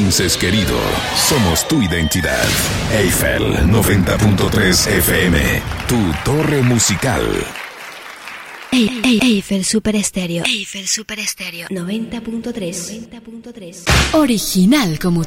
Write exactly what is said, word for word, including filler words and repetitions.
Orenses querido, somos tu identidad. Eiffel noventa punto tres F M, tu torre musical. Ey, ey, Eiffel Super Estéreo. Eiffel Super Estéreo noventa punto tres. Original como